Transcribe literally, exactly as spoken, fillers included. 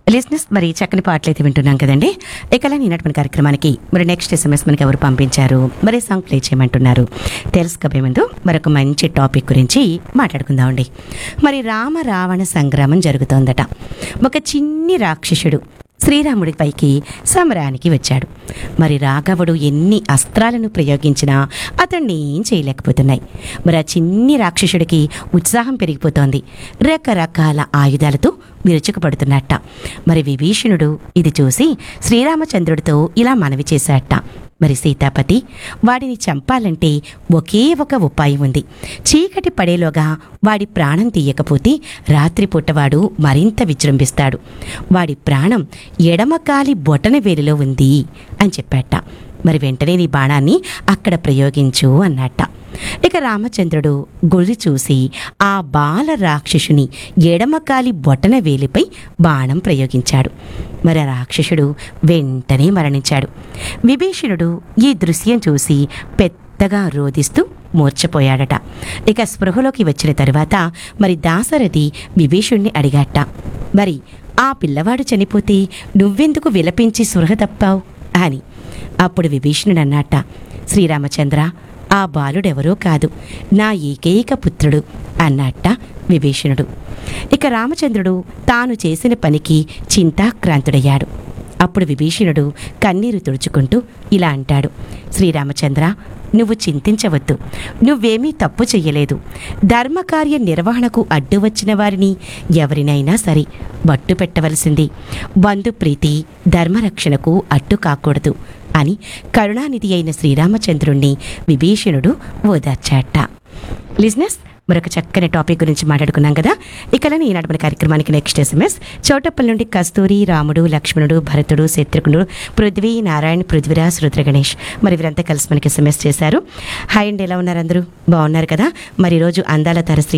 లిస్నెస్ మరి చక్కని పాటలు అయితే వింటున్నాం కదండి. ఇక ఈనాటి కార్యక్రమానికి మరి నెక్స్ట్ ఎస్ఎంఎస్ మనకి ఎవరు పంపించారు, మరి సాంగ్ ప్లే చేయమంటున్నారు తెలుసుకోబోయే ముందు మరొక మంచి టాపిక్ గురించి మాట్లాడుకుందామండి. మరి రామ రావణ సంగ్రామం జరుగుతోందట. ఒక చిన్ని రాక్షసుడు శ్రీరాముడి పైకి సమరానికి వచ్చాడు. మరి రాఘవుడు ఎన్ని అస్త్రాలను ప్రయోగించినా అతన్ని ఏం చేయలేకపోతున్నాయి. మరి ఆ చిన్ని రాక్షసుడికి ఉత్సాహం పెరిగిపోతోంది. రకరకాల ఆయుధాలతో విరుచుకుపడుతున్నట్ట. మరి విభీషణుడు ఇది చూసి శ్రీరామచంద్రుడితో ఇలా మనవి చేశాట. మరి సీతాపతి, వాడిని చంపాలంటే ఒకే ఒక ఉపాయం ఉంది. చీకటి పడేలోగా వాడి ప్రాణం తీయకపోతే రాత్రిపూట వాడు మరింత విజృంభిస్తాడు. వాడి ప్రాణం ఎడమకాలి బొటన వేలిలో ఉంది అని చెప్పాట. మరి వెంటనే నీ బాణాన్ని అక్కడ ప్రయోగించు అన్నట్ట. ఇక రామచంద్రుడు గురి చూసి ఆ బాల రాక్షసుని ఎడమకాలి బొటన వేలిపై బాణం ప్రయోగించాడు. మరి ఆ రాక్షసుడు వెంటనే మరణించాడు. విభీషణుడు ఈ దృశ్యం చూసి పెద్దగా రోదిస్తూ మూర్ఛపోయాడట. ఇక స్పృహలోకి వచ్చిన తరువాత మరి దాశరథి విభీషణుణ్ణి అడిగాట, మరి ఆ పిల్లవాడు చనిపోతే నువ్వెందుకు విలపించి స్పృహ తప్పావు అని. అప్పుడు విభీషణుడు అన్నట్ట, శ్రీరామచంద్ర, ఆ బాలుడెవరో కాదు, నా ఏకైక పుత్రుడు అన్నట్ట విభీషణుడు. ఇక రామచంద్రుడు తాను చేసిన పనికి చింతాక్రాంతుడయ్యాడు. అప్పుడు విభీషణుడు కన్నీరు తుడుచుకుంటూ ఇలా అంటాడు, శ్రీరామచంద్ర, నువ్వు చింతించవద్దు. నువ్వేమీ తప్పు చెయ్యలేదు. ధర్మకార్య నిర్వహణకు అడ్డు వచ్చిన వారిని ఎవరినైనా సరే బట్టు పెట్టవలసింది. బంధుప్రీతి ధర్మరక్షణకు అడ్డు కాకూడదు అని కరుణానిధి అయిన శ్రీరామచంద్రుణ్ణి విభీషణుడు ఓదార్చాట. లిజినెస్, మరొక చక్కని టాపిక్ గురించి మాట్లాడుకున్నాం కదా. ఇక ఈనాటి మన కార్యక్రమానికి నెక్స్ట్ ఎస్ఎంఎస్ చౌటప్పల్ నుండి కస్తూరి, రాముడు, లక్ష్మణుడు, భరతుడు, శత్రుఘ్నుడు, పృథ్వీ, నారాయణ్, పృథ్వీరాజ్, రుద్ర గణేష్ మరి వీరంతా కలిసి మనకి ఎస్ఎంఎస్ చేశారు. హాయ్ అండి, ఎలా ఉన్నారు అందరూ? బాగున్నారు కదా. మరి ఈరోజు అందాల తర శ్రీ